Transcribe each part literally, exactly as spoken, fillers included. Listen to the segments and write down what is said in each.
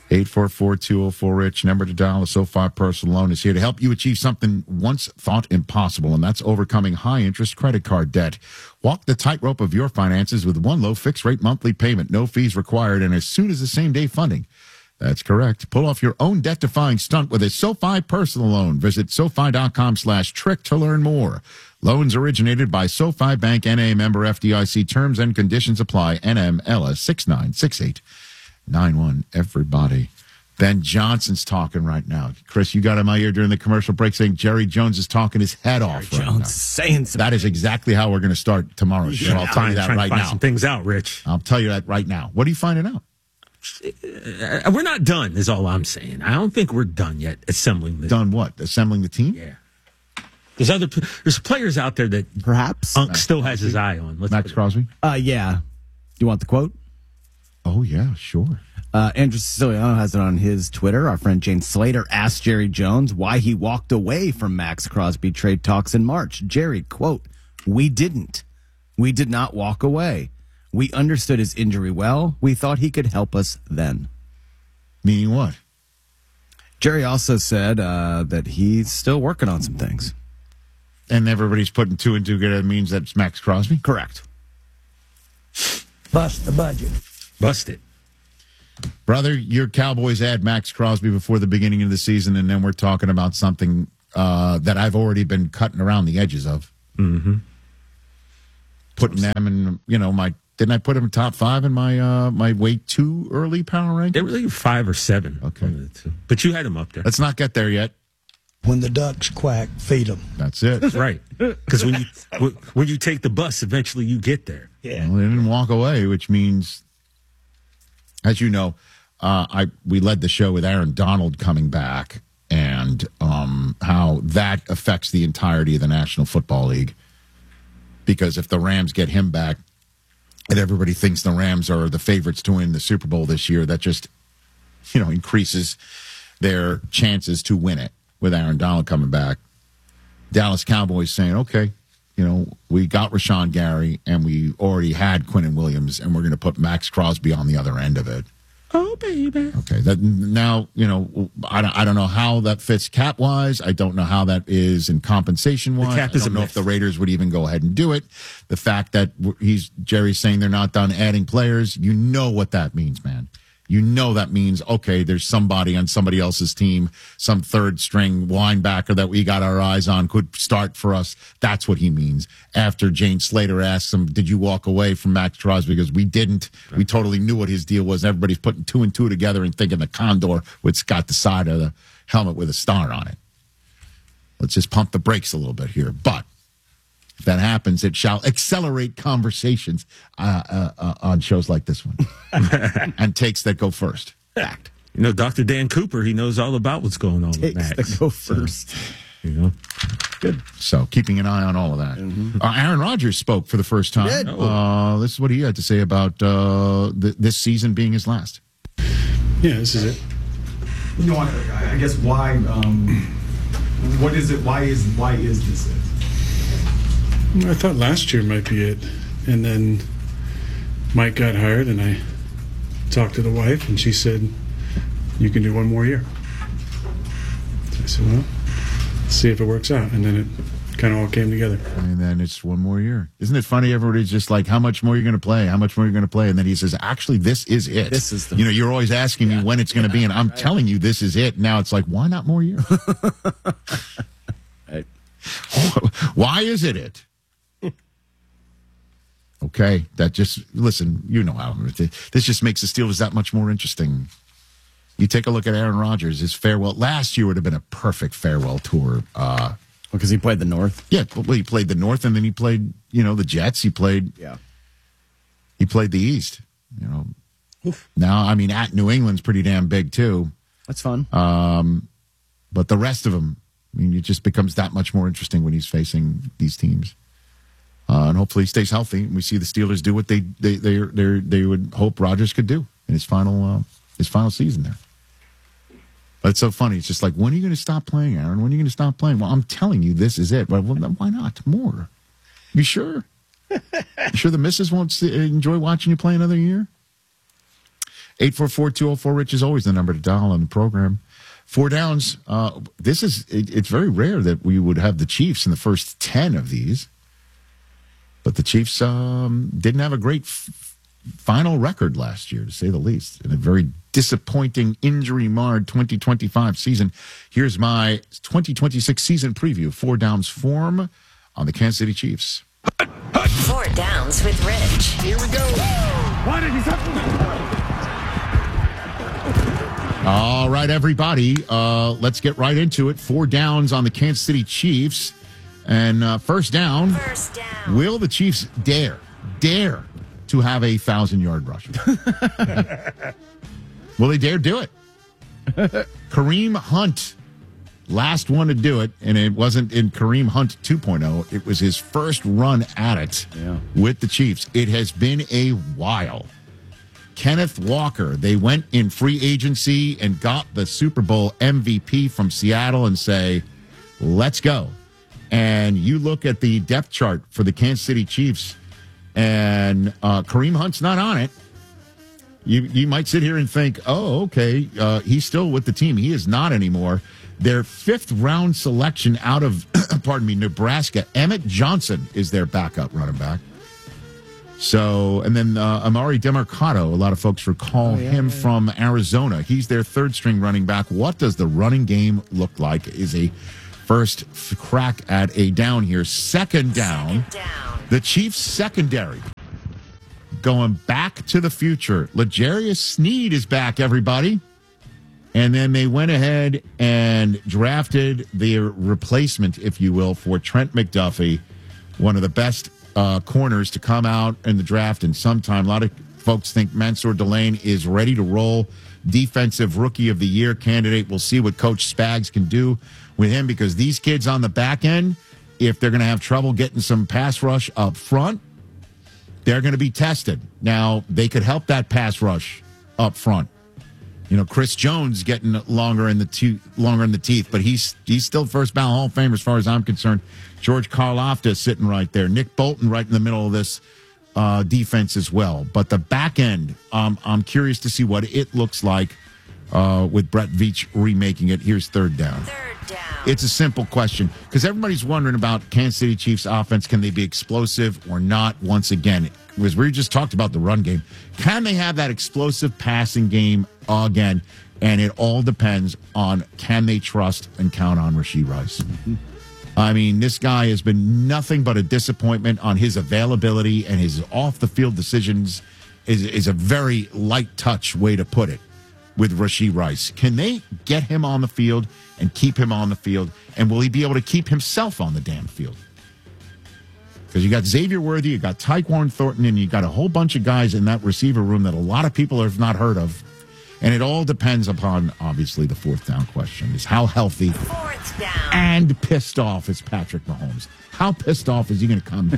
eight four four, two oh four, RICH. Number to dial. The SoFi Personal Loan is here to help you achieve something once thought impossible, and that's overcoming high-interest credit card debt. Walk the tightrope of your finances with one low fixed-rate monthly payment, no fees required, and as soon as the same-day funding. That's correct. Pull off your own debt-defying stunt with a SoFi Personal Loan. Visit SoFi.com slash trick to learn more. Loans originated by SoFi Bank, N A, member F D I C. Terms and conditions apply. N M L S six nine six eight nine one. Everybody. Ben Johnson's talking right now. Chris, you got in my ear during the commercial break saying Jerry Jones is talking his head Jerry off right Jones now. saying something. That is exactly how we're going to start tomorrow's show. Yeah, I'll tell you that trying right to find now. some things out, Rich. I'll tell you that right now. What are you finding out? Uh, we're not done, is all I'm saying. I don't think we're done yet assembling this. Done what? Assembling the team? Yeah. There's other there's players out there that Perhaps. Unk still has his eye on. Let's Max Crosby? Uh, yeah. You want the quote? Oh, yeah, sure. Uh, Andrew Siciliano has it on his Twitter. Our friend Jane Slater asked Jerry Jones why he walked away from Max Crosby trade talks in March. Jerry, quote, "We didn't. We did not walk away. We understood his injury well. We thought he could help us then." Meaning what? Jerry also said uh, that he's still working on some things. And everybody's putting two and two together means that's Max Crosby? Correct. Bust the budget. Bust it. Brother, your Cowboys add Max Crosby before the beginning of the season, and then we're talking about something uh, that I've already been cutting around the edges of. Mm-hmm. Putting them in, you know, my didn't I put them in top five in my uh, my way too early power rank? They were like five or seven. Okay. But you had them up there. Let's not get there yet. When the ducks quack, feed them. That's it. That's right. Because when you when you take the bus, eventually you get there. Yeah. Well, they didn't walk away, which means, as you know, uh, I we led the show with Aaron Donald coming back and um, how that affects the entirety of the National Football League. Because if the Rams get him back, and everybody thinks the Rams are the favorites to win the Super Bowl this year, that just, you know, increases their chances to win it with Aaron Donald coming back. Dallas Cowboys saying, okay, you know, we got Rashawn Gary and we already had Quinnen Williams and we're going to put Max Crosby on the other end of it. Oh, baby. Okay. That now, you know, I don't, I don't know how that fits cap-wise. I don't know how that is in compensation-wise. The cap is I don't a know myth. if the Raiders would even go ahead and do it. The fact that he's Jerry's saying they're not done adding players, you know what that means, man. You know that means, okay, there's somebody on somebody else's team, some third-string linebacker that we got our eyes on could start for us. That's what he means. After Jane Slater asks him, did you walk away from Max Crosby? Because we didn't. We totally knew what his deal was. Everybody's putting two and two together and thinking the Condor, which got the side of the helmet with a star on it. Let's just pump the brakes a little bit here. But if that happens, it shall accelerate conversations uh, uh, uh, on shows like this one and takes that go first. Fact. You know, Doctor Dan Cooper, he knows all about what's going on with Takes Max. the go first. So, you know, Good. So keeping an eye on all of that. Mm-hmm. Uh, Aaron Rodgers spoke for the first time. Did. Uh, this is what he had to say about uh, th- this season being his last. Yeah, this is it. You know, I, I guess why? Um, what is it? Why is why is this it? I thought last year might be it. And then Mike got hired, and I talked to the wife, and she said, you can do one more year. So I said, well, let's see if it works out. And then it kind of all came together. And then it's one more year. Isn't it funny? Everybody's just like, how much more are you going to play? How much more are you going to play? And then he says, actually, this is it. This is the- You know, you're always asking Yeah. me when it's going to be, and I'm Right. telling you this is it. Now it's like, why not more years? Right. Why is it it? Okay, that just, listen, you know how, this just makes the Steelers that much more interesting. You take a look at Aaron Rodgers, his farewell, last year would have been a perfect farewell tour. Uh, Because he played the North. yeah, well, he played the North, and then he played, you know, the Jets. He played, Yeah. he played the East, you know. Oof. Now, I mean, at New England's pretty damn big, too. That's fun. Um, but the rest of them, I mean, it just becomes that much more interesting when he's facing these teams. Uh, and hopefully he stays healthy. And we see the Steelers do what they they they they they would hope Rodgers could do in his final uh, his final season there. But it's so funny. It's just like, when are you going to stop playing, Aaron? When are you going to stop playing? Well, I'm telling you, this is it. Well, then why not more? You sure? You sure the missus won't see, enjoy watching you play another year? eight four four, two oh four, Rich is always the number to dial on the program. Four downs. Uh, this is, it, it's very rare that we would have the Chiefs in the first ten of these. But the Chiefs um, didn't have a great f- final record last year, to say the least, in a very disappointing, injury-marred twenty twenty-five season. Here's my twenty twenty-six season preview. Four downs form on the Kansas City Chiefs. Four downs with Rich. Here we go. Why did he All right, everybody. Uh, let's get right into it. Four downs on the Kansas City Chiefs. And uh, first down, First down. will the Chiefs dare, dare to have a thousand-yard rush? Will they dare do it? Kareem Hunt, last one to do it, and it wasn't in Kareem Hunt two point oh. It was his first run at it Yeah. with the Chiefs. It has been a while. Kenneth Walker, they went in free agency and got the Super Bowl M V P from Seattle and say, let's go. And you look at the depth chart for the Kansas City Chiefs, and uh, Kareem Hunt's not on it. You you might sit here and think, oh, okay, uh, he's still with the team. He is not anymore. Their fifth round selection out of, pardon me, Nebraska, Emmett Johnson is their backup running back. So, and then uh, Amari Demercado, a lot of folks recall Oh, yeah, him yeah, yeah. from Arizona. He's their third string running back. What does the running game look like? Is a first f- crack at a down here. Second down. Second down. The Chiefs secondary going back to the future. L'Jarius Sneed is back, everybody. And then they went ahead and drafted their replacement, if you will, for Trent McDuffie, one of the best uh, corners to come out in the draft in some time. A lot of folks think Mansour Delane is ready to roll. Defensive Rookie of the Year candidate. We'll see what Coach Spags can do with him, because these kids on the back end, if they're going to have trouble getting some pass rush up front, they're going to be tested. Now, they could help that pass rush up front. You know, Chris Jones getting longer in the te- longer in the teeth, but he's he's still first ballot Hall of Famer as far as I'm concerned. George Karlaftis sitting right there. Nick Bolton right in the middle of this uh, defense as well. But the back end, um, I'm curious to see what it looks like uh, with Brett Veach remaking it. Here's third down. Third down. It's a simple question because everybody's wondering about Kansas City Chiefs offense. Can they be explosive or not? Once again, because we just talked about the run game. Can they have that explosive passing game again? And it all depends on can they trust and count on Rashee Rice. Mm-hmm. I mean, this guy has been nothing but a disappointment on his availability, and his off-the-field decisions is, is a very light touch way to put it with Rashee Rice. Can they get him on the field and keep him on the field? And will he be able to keep himself on the damn field? Because you got Xavier Worthy, you got Tyquan Thornton, and you got a whole bunch of guys in that receiver room that a lot of people have not heard of. And it all depends upon, obviously, the fourth down question is how healthy Fourth down. and pissed off is Patrick Mahomes. How pissed off is he going to come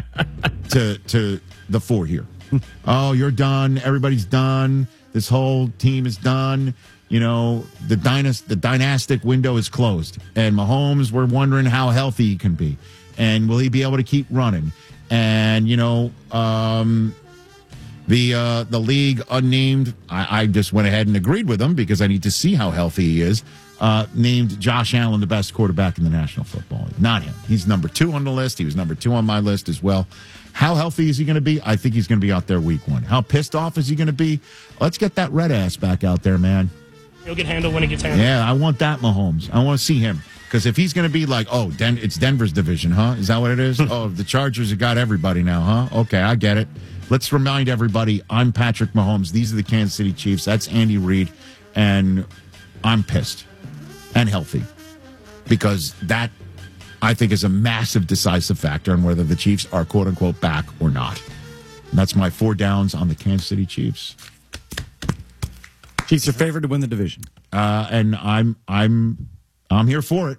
to to the four here? Oh, you're done. Everybody's done. This whole team is done. You know, the dynast- the dynastic window is closed. And Mahomes, we're wondering how healthy he can be. And will he be able to keep running? And, you know, um, the uh, the league unnamed, I, I just went ahead and agreed with them because I need to see how healthy he is, uh, named Josh Allen the best quarterback in the National Football League. Not him. He's number two on the list. He was number two on my list as well. How healthy is he going to be? I think he's going to be out there week one. How pissed off is he going to be? Let's get that red ass back out there, man. He'll get handled when he gets handled. Yeah, I want that Mahomes. I want to see him. Because if he's going to be like, oh, Den- it's Denver's division, huh? Is that what it is? Oh, the Chargers have got everybody now, huh? Okay, I get it. Let's remind everybody, I'm Patrick Mahomes. These are the Kansas City Chiefs. That's Andy Reid. And I'm pissed and healthy. Because that, I think, is a massive decisive factor on whether the Chiefs are, quote-unquote, back or not. And that's my four downs on the Kansas City Chiefs. Chiefs are favored to win the division. Uh, and I'm I'm I'm here for it.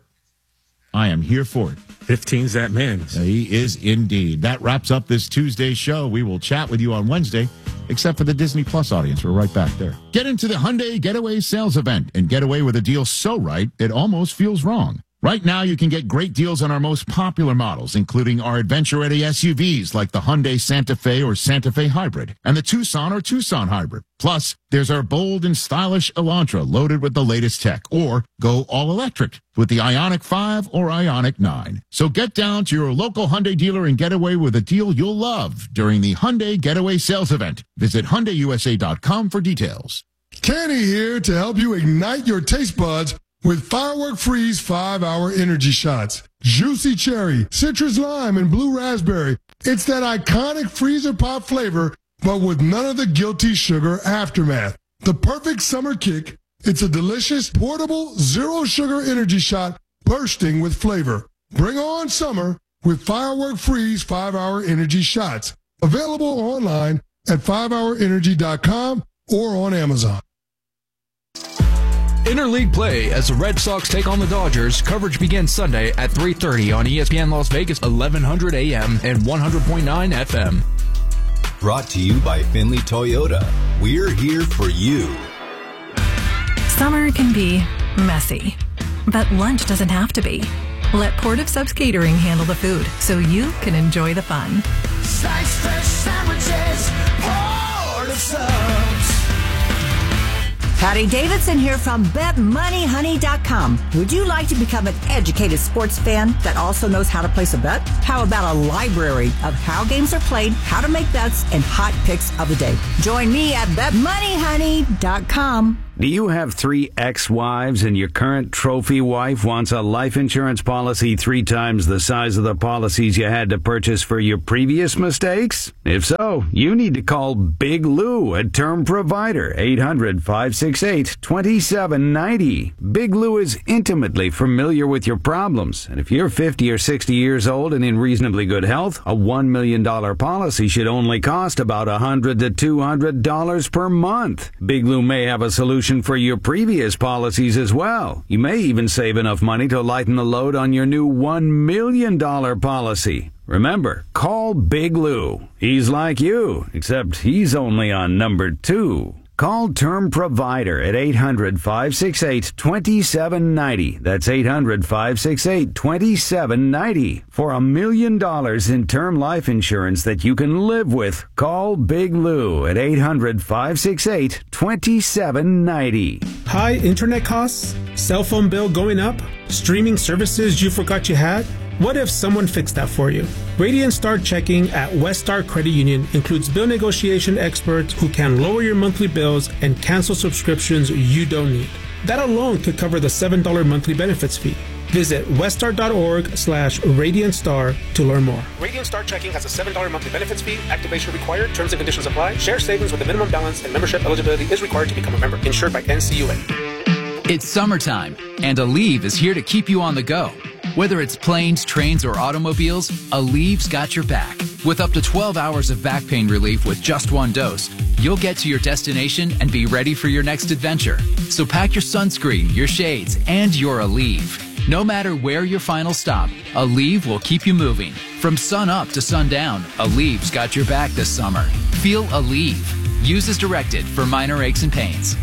I am here for it. fifteen's that man. He is indeed. That wraps up this Tuesday show. We will chat with you on Wednesday, except for the Disney Plus audience. We're right back there. Get into the Hyundai Getaway sales event and get away with a deal so right, it almost feels wrong. Right now, you can get great deals on our most popular models, including our adventure-ready S U Vs like the Hyundai Santa Fe or Santa Fe Hybrid and the Tucson or Tucson Hybrid. Plus, there's our bold and stylish Elantra loaded with the latest tech, or go all-electric with the Ioniq five or Ioniq nine. So get down to your local Hyundai dealer and get away with a deal you'll love during the Hyundai Getaway Sales Event. Visit Hyundai U S A dot com for details. Kenny here to help you ignite your taste buds with Firework Freeze five hour energy shots. Juicy cherry, citrus lime, and blue raspberry. It's that iconic freezer pop flavor, but with none of the guilty sugar aftermath. The perfect summer kick. It's a delicious, portable, zero sugar energy shot bursting with flavor. Bring on summer with Firework Freeze five hour energy shots. Available online at five hour energy dot com or on Amazon. Interleague play as the Red Sox take on the Dodgers. Coverage begins Sunday at three thirty on E S P N Las Vegas, eleven hundred A M and one hundred point nine F M. Brought to you by Finley Toyota. We're here for you. Summer can be messy, but lunch doesn't have to be. Let Port of Subs Catering handle the food so you can enjoy the fun. Slice fresh sandwiches, Port of Subs. Patty Davidson here from bet money honey dot com. Would you like to become an educated sports fan that also knows how to place a bet? How about a library of how games are played, how to make bets, and hot picks of the day? Join me at bet money honey dot com. Do you have three ex-wives and your current trophy wife wants a life insurance policy three times the size of the policies you had to purchase for your previous mistakes? If so, you need to call Big Lou, a term provider, eight hundred, five six eight, two seven nine zero. Big Lou is intimately familiar with your problems, and if you're fifty or sixty years old and in reasonably good health, a one million dollars policy should only cost about one hundred to two hundred dollars per month. Big Lou may have a solution for your previous policies as well. You may even save enough money to lighten the load on your new one million dollars policy. Remember, call Big Lou. He's like you, except he's only on number two. Call Term Provider at eight hundred, five six eight, two seven nine zero. That's eight hundred, five six eight, two seven nine zero. For a million dollars in term life insurance that you can live with, call Big Lou at eight hundred, five six eight, two seven nine zero. High internet costs? Cell phone bill going up? Streaming services you forgot you had? What if someone fixed that for you? Radiant Star Checking at West Star Credit Union includes bill negotiation experts who can lower your monthly bills and cancel subscriptions you don't need. That alone could cover the seven dollars monthly benefits fee. Visit weststar.org slash Radiant Star to learn more. Radiant Star Checking has a seven dollars monthly benefits fee. Activation required. Terms and conditions apply. Share savings with a minimum balance and membership eligibility is required to become a member. Insured by N C U A. It's summertime, and Aleve is here to keep you on the go. Whether it's planes, trains, or automobiles, Aleve's got your back. With up to twelve hours of back pain relief with just one dose, you'll get to your destination and be ready for your next adventure. So pack your sunscreen, your shades, and your Aleve. No matter where your final stop, Aleve will keep you moving. From sun up to sundown, Aleve's got your back this summer. Feel Aleve. Use as directed for minor aches and pains.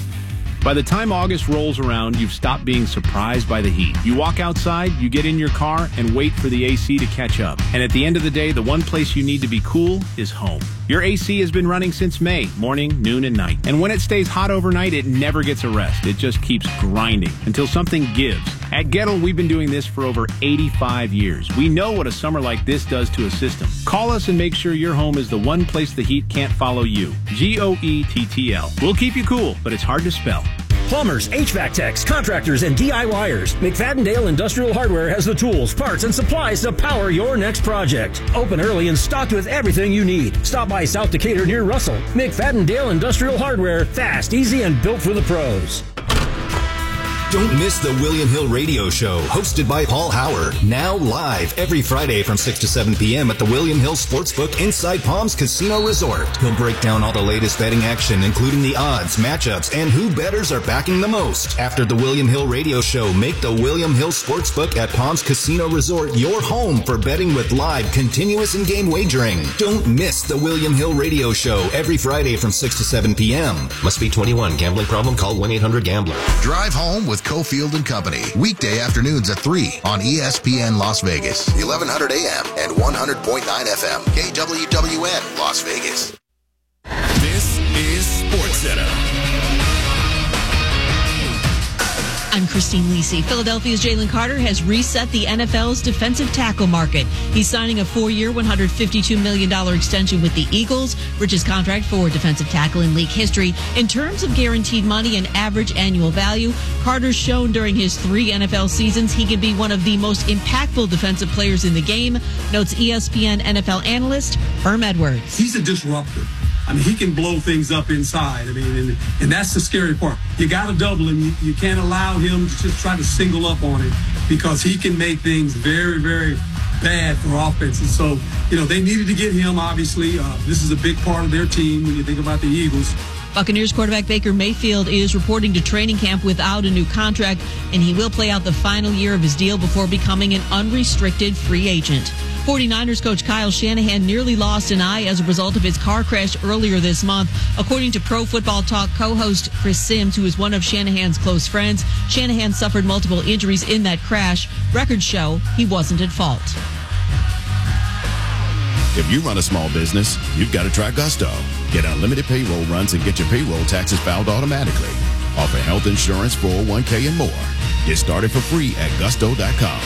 By the time August rolls around, you've stopped being surprised by the heat. You walk outside, you get in your car, and wait for the A C to catch up. And at the end of the day, the one place you need to be cool is home. Your A C has been running since May, morning, noon, and night. And when it stays hot overnight, it never gets a rest. It just keeps grinding until something gives. At Gettle, we've been doing this for over eighty-five years. We know what a summer like this does to a system. Call us and make sure your home is the one place the heat can't follow you. G O E T T L. We'll keep you cool, but it's hard to spell. Plumbers, H V A C techs, contractors, and DIYers. McFadden-Dale Industrial Hardware has the tools, parts, and supplies to power your next project. Open early and stocked with everything you need. Stop by South Decatur near Russell. McFadden-Dale Industrial Hardware. Fast, easy, and built for the pros. Don't miss the William Hill Radio Show, hosted by Paul Howard. Now live every Friday from six to seven p.m. at the William Hill Sportsbook inside Palms Casino Resort. He'll break down all the latest betting action, including the odds, matchups, and who bettors are backing the most. After the William Hill Radio Show, make the William Hill Sportsbook at Palms Casino Resort your home for betting with live, continuous in-game wagering. Don't miss the William Hill Radio Show every Friday from six to seven p.m. Must be twenty-one. Gambling problem? Call one eight hundred gambler. Drive home with Cofield and Company. Weekday afternoons at three on E S P N Las Vegas, eleven hundred A M and one hundred point nine F M, K W W N Las Vegas. This is SportsCenter. I'm Christine Lisi. Philadelphia's Jalen Carter has reset the N F L's defensive tackle market. He's signing a four-year, one hundred fifty-two million dollars extension with the Eagles, richest contract for defensive tackle in league history. In terms of guaranteed money and average annual value, Carter's shown during his three N F L seasons he can be one of the most impactful defensive players in the game, notes E S P N N F L analyst Herm Edwards. He's a disruptor. I mean, he can blow things up inside. I mean, and, and that's the scary part. You got to double him. You, you can't allow him to just try to single up on it because he can make things very, very bad for offenses. So, you know, they needed to get him, obviously. Uh, this is a big part of their team when you think about the Eagles. Buccaneers quarterback Baker Mayfield is reporting to training camp without a new contract, and he will play out the final year of his deal before becoming an unrestricted free agent. forty-niners coach Kyle Shanahan nearly lost an eye as a result of his car crash earlier this month. According to Pro Football Talk co-host Chris Sims, who is one of Shanahan's close friends, Shanahan suffered multiple injuries in that crash. Records show he wasn't at fault. If you run a small business, you've got to try Gusto. Get unlimited payroll runs and get your payroll taxes filed automatically. Offer health insurance, four oh one k, and more. Get started for free at gusto dot com.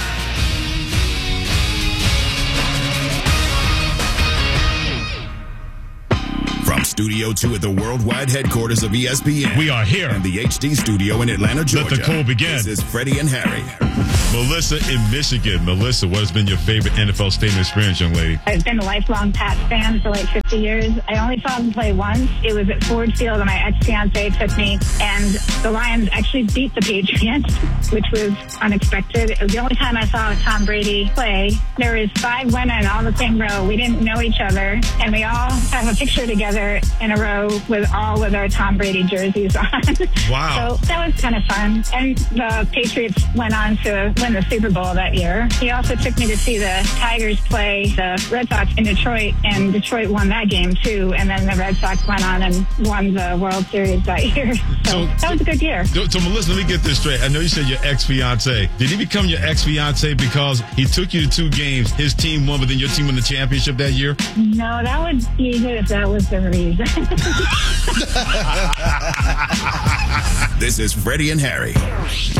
From Studio two at the worldwide headquarters of E S P N. We are here. And the H D studio in Atlanta, Georgia. Let the cool begin. This is Freddie and Harry. Melissa in Michigan. Melissa, what has been your favorite N F L stadium experience, young lady? I've been a lifelong Pats fan for like fifty years. I only saw them play once. It was at Ford Field, and my ex-fiance took me, and the Lions actually beat the Patriots, which was unexpected. It was the only time I saw Tom Brady play. There was five women on the same row. We didn't know each other, and we all have a picture together in a row with all with our Tom Brady jerseys on. Wow. So that was kind of fun. And the Patriots went on to win the Super Bowl that year. He also took me to see the Tigers play the Red Sox in Detroit, and Detroit won that game too. And then the Red Sox went on and won the World Series that year. So, so that was a good year. So, so Melissa, let me get this straight. I know you said your ex-fiance. Did he become your ex-fiance because he took you to two games, his team won, but then your team won the championship that year? No, that would be good if that was the reason. This is Freddie and Harry.